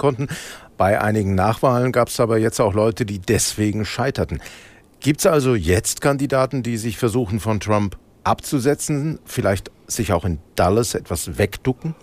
konnten. Bei einigen Nachwahlen gab es aber jetzt auch Leute, die deswegen scheiterten. Gibt es also jetzt Kandidaten, die sich versuchen, von Trump abzusetzen, vielleicht sich auch in Dallas etwas wegducken?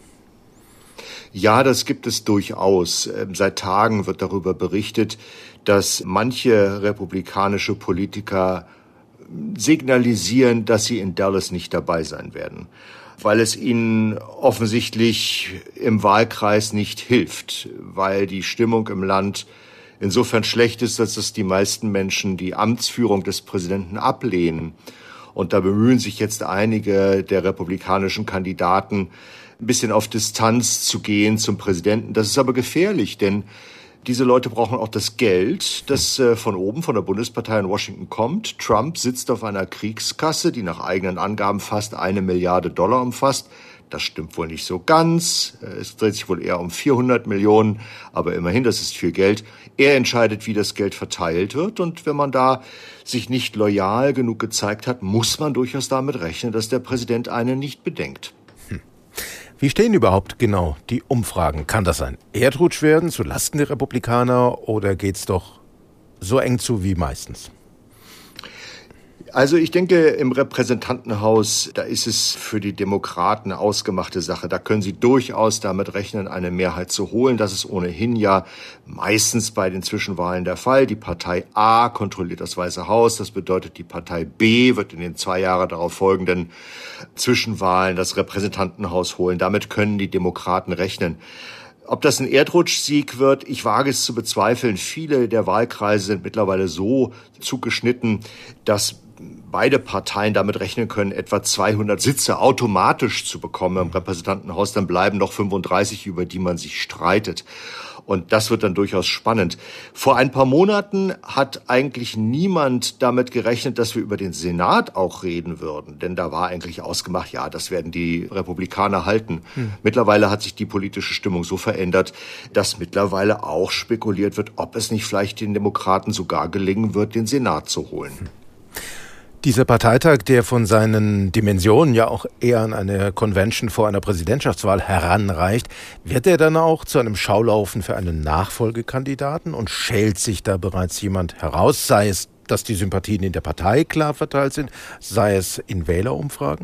Ja, das gibt es durchaus. Seit Tagen wird darüber berichtet, dass manche republikanische Politiker signalisieren, dass sie in Dallas nicht dabei sein werden, weil es ihnen offensichtlich im Wahlkreis nicht hilft, weil die Stimmung im Land insofern schlecht ist, dass es die meisten Menschen die Amtsführung des Präsidenten ablehnen. Und da bemühen sich jetzt einige der republikanischen Kandidaten, ein bisschen auf Distanz zu gehen zum Präsidenten. Das ist aber gefährlich, denn diese Leute brauchen auch das Geld, das von oben, von der Bundespartei in Washington kommt. Trump sitzt auf einer Kriegskasse, die nach eigenen Angaben fast $1 Milliarde umfasst. Das stimmt wohl nicht so ganz. Es dreht sich wohl eher um 400 Millionen, aber immerhin, das ist viel Geld. Er entscheidet, wie das Geld verteilt wird. Und wenn man da sich nicht loyal genug gezeigt hat, muss man durchaus damit rechnen, dass der Präsident einen nicht bedenkt. Wie stehen überhaupt genau die Umfragen? Kann das ein Erdrutsch werden zu Lasten der Republikaner oder geht's doch so eng zu wie meistens? Also ich denke, im Repräsentantenhaus, da ist es für die Demokraten eine ausgemachte Sache. Da können sie durchaus damit rechnen, eine Mehrheit zu holen. Das ist ohnehin ja meistens bei den Zwischenwahlen der Fall. Die Partei A kontrolliert das Weiße Haus. Das bedeutet, die Partei B wird in den 2 Jahre darauf folgenden Zwischenwahlen das Repräsentantenhaus holen. Damit können die Demokraten rechnen. Ob das ein Erdrutschsieg wird, ich wage es zu bezweifeln. Viele der Wahlkreise sind mittlerweile so zugeschnitten, dass beide Parteien damit rechnen können, etwa 200 Sitze automatisch zu bekommen im Repräsentantenhaus. Dann bleiben noch 35, über die man sich streitet. Und das wird dann durchaus spannend. Vor ein paar Monaten hat eigentlich niemand damit gerechnet, dass wir über den Senat auch reden würden. Denn da war eigentlich ausgemacht, ja, das werden die Republikaner halten. Mittlerweile hat sich die politische Stimmung so verändert, dass mittlerweile auch spekuliert wird, ob es nicht vielleicht den Demokraten sogar gelingen wird, den Senat zu holen. Dieser Parteitag, der von seinen Dimensionen ja auch eher an eine Convention vor einer Präsidentschaftswahl heranreicht, wird er dann auch zu einem Schaulaufen für einen Nachfolgekandidaten und schält sich da bereits jemand heraus, sei es, dass die Sympathien in der Partei klar verteilt sind, sei es in Wählerumfragen?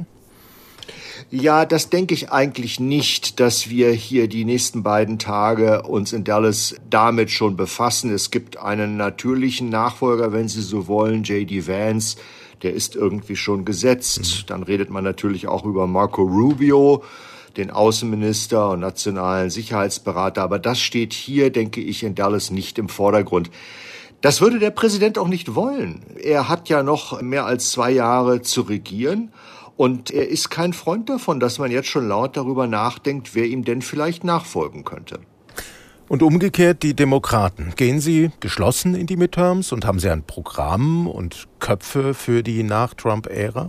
Ja, das denke ich eigentlich nicht, dass wir hier die nächsten beiden Tage uns in Dallas damit schon befassen. Es gibt einen natürlichen Nachfolger, wenn Sie so wollen, J.D. Vance. Der ist irgendwie schon gesetzt. Dann redet man natürlich auch über Marco Rubio, den Außenminister und nationalen Sicherheitsberater. Aber das steht hier, denke ich, in Dallas nicht im Vordergrund. Das würde der Präsident auch nicht wollen. Er hat ja noch mehr als 2 Jahre zu regieren. Und er ist kein Freund davon, dass man jetzt schon laut darüber nachdenkt, wer ihm denn vielleicht nachfolgen könnte. Und umgekehrt die Demokraten. Gehen sie geschlossen in die Midterms und haben sie ein Programm und Köpfe für die Nach-Trump-Ära?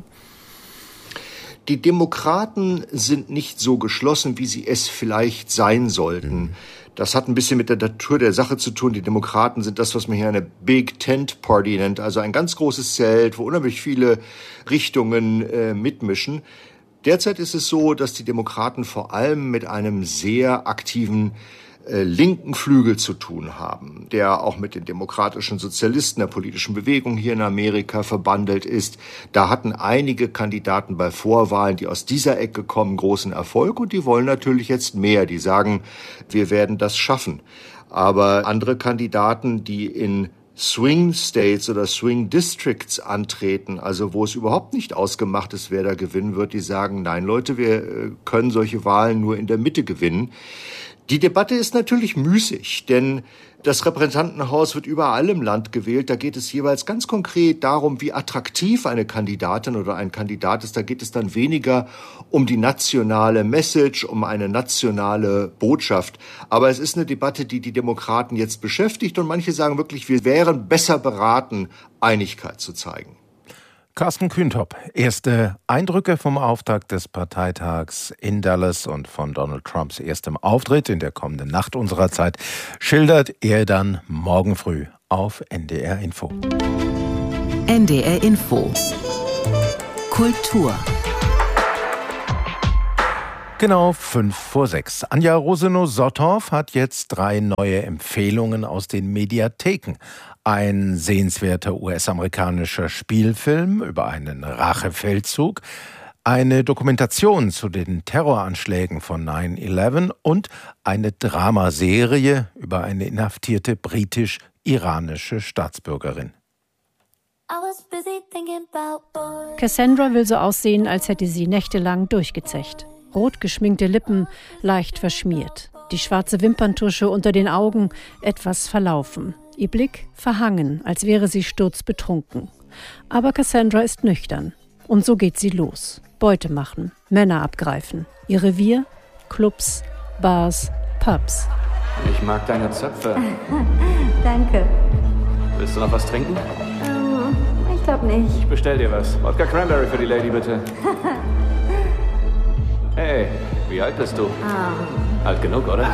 Die Demokraten sind nicht so geschlossen, wie sie es vielleicht sein sollten. Das hat ein bisschen mit der Natur der Sache zu tun. Die Demokraten sind das, was man hier eine Big Tent Party nennt, also ein ganz großes Zelt, wo unheimlich viele Richtungen mitmischen. Derzeit ist es so, dass die Demokraten vor allem mit einem sehr aktiven linken Flügel zu tun haben, der auch mit den demokratischen Sozialisten der politischen Bewegung hier in Amerika verbandelt ist. Da hatten einige Kandidaten bei Vorwahlen, die aus dieser Ecke kommen, großen Erfolg und die wollen natürlich jetzt mehr. Die sagen, wir werden das schaffen. Aber andere Kandidaten, die in Swing States oder Swing Districts antreten, also wo es überhaupt nicht ausgemacht ist, wer da gewinnen wird, die sagen, nein Leute, wir können solche Wahlen nur in der Mitte gewinnen. Die Debatte ist natürlich müßig, denn das Repräsentantenhaus wird überall im Land gewählt. Da geht es jeweils ganz konkret darum, wie attraktiv eine Kandidatin oder ein Kandidat ist. Da geht es dann weniger um die nationale Message, um eine nationale Botschaft. Aber es ist eine Debatte, die die Demokraten jetzt beschäftigt. Und manche sagen wirklich, wir wären besser beraten, Einigkeit zu zeigen. Carsten Kühntop, erste Eindrücke vom Auftakt des Parteitags in Dallas und von Donald Trumps erstem Auftritt in der kommenden Nacht unserer Zeit schildert er dann morgen früh auf NDR Info. NDR Info. Kultur. Genau 5:05. Anja Rosenow-Sotthoff hat jetzt 3 neue Empfehlungen aus den Mediatheken. Ein sehenswerter US-amerikanischer Spielfilm über einen Rachefeldzug, eine Dokumentation zu den Terroranschlägen von 9/11 und eine Dramaserie über eine inhaftierte britisch-iranische Staatsbürgerin. Cassandra will so aussehen, als hätte sie nächtelang durchgezecht. Rot geschminkte Lippen, leicht verschmiert. Die schwarze Wimperntusche unter den Augen, etwas verlaufen. Ihr Blick verhangen, als wäre sie sturzbetrunken. Aber Cassandra ist nüchtern. Und so geht sie los. Beute machen, Männer abgreifen. Ihr Revier? Clubs, Bars, Pubs. Ich mag deine Zöpfe. Danke. Willst du noch was trinken? Ich glaube nicht. Ich bestell dir was. Wodka Cranberry für die Lady, bitte. Hey, wie alt bist du? Alt genug, oder?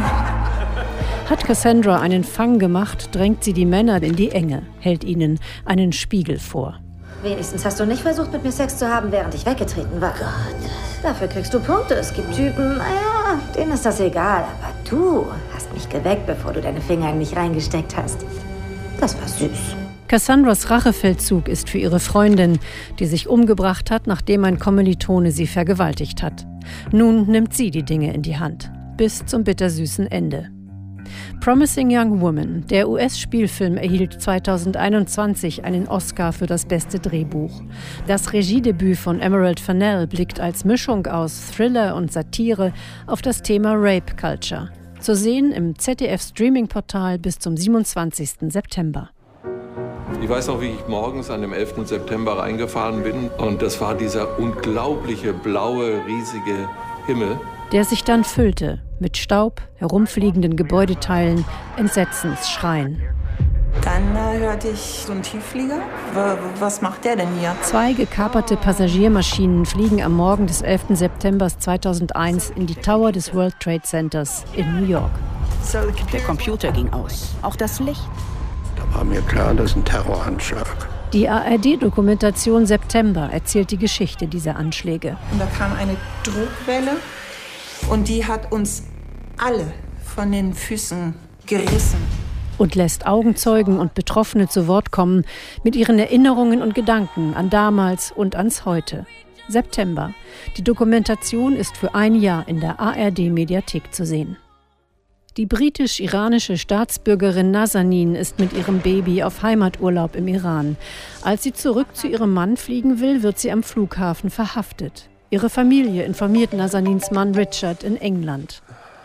Hat Cassandra einen Fang gemacht, drängt sie die Männer in die Enge, hält ihnen einen Spiegel vor. Wenigstens hast du nicht versucht, mit mir Sex zu haben, während ich weggetreten war. Gott. Dafür kriegst du Punkte. Es gibt Typen, naja, denen ist das egal. Aber du hast mich geweckt, bevor du deine Finger in mich reingesteckt hast. Das war süß. Cassandras Rachefeldzug ist für ihre Freundin, die sich umgebracht hat, nachdem ein Kommilitone sie vergewaltigt hat. Nun nimmt sie die Dinge in die Hand. Bis zum bittersüßen Ende. Promising Young Woman, der US-Spielfilm, erhielt 2021 einen Oscar für das beste Drehbuch. Das Regiedebüt von Emerald Fennell blickt als Mischung aus Thriller und Satire auf das Thema Rape Culture. Zu sehen im ZDF-Streaming-Portal bis zum 27. September. Ich weiß noch, wie ich morgens an dem 11. September reingefahren bin und das war dieser unglaubliche, blaue, riesige Himmel. Der sich dann füllte mit Staub, herumfliegenden Gebäudeteilen, Entsetzensschreien. Dann hörte ich so einen Tiefflieger. Was macht der denn hier? 2 gekaperte Passagiermaschinen fliegen am Morgen des 11. September 2001 in die Tower des World Trade Centers in New York. Der Computer ging aus, auch das Licht. Da war mir klar, das ist ein Terroranschlag. Die ARD-Dokumentation September erzählt die Geschichte dieser Anschläge. Und da kam eine Druckwelle und die hat uns alle von den Füßen gerissen. Und lässt Augenzeugen und Betroffene zu Wort kommen mit ihren Erinnerungen und Gedanken an damals und ans Heute. September. Die Dokumentation ist für ein Jahr in der ARD-Mediathek zu sehen. Die britisch-iranische Staatsbürgerin Nazanin ist mit ihrem Baby auf Heimaturlaub im Iran. Als sie zurück zu ihrem Mann fliegen will, wird sie am Flughafen verhaftet. Ihre Familie informiert Nazanins Mann Richard in England.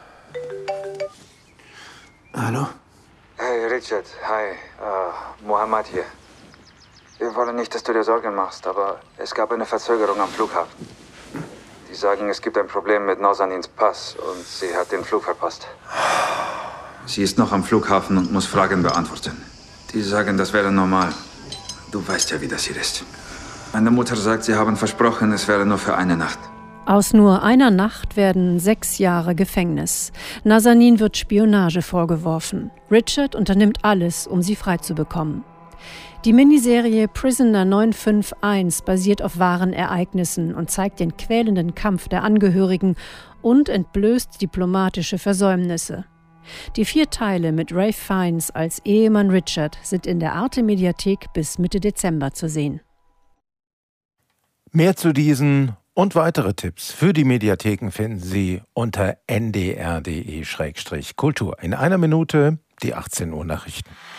Hallo? Hey Richard, hi, Mohammed hier. Wir wollen nicht, dass du dir Sorgen machst, aber es gab eine Verzögerung am Flughafen. Die sagen, es gibt ein Problem mit Nazanins Pass und sie hat den Flug verpasst. Sie ist noch am Flughafen und muss Fragen beantworten. Die sagen, das wäre normal. Du weißt ja, wie das hier ist. Meine Mutter sagt, sie haben versprochen, es wäre nur für eine Nacht. Aus nur einer Nacht werden 6 Jahre Gefängnis. Nazanin wird Spionage vorgeworfen. Richard unternimmt alles, um sie freizubekommen. Die Miniserie Prisoner 951 basiert auf wahren Ereignissen und zeigt den quälenden Kampf der Angehörigen und entblößt diplomatische Versäumnisse. Die 4 Teile mit Ralph Fiennes als Ehemann Richard sind in der Arte-Mediathek bis Mitte Dezember zu sehen. Mehr zu diesen und weitere Tipps für die Mediatheken finden Sie unter ndr.de/kultur. In einer Minute die 18 Uhr Nachrichten.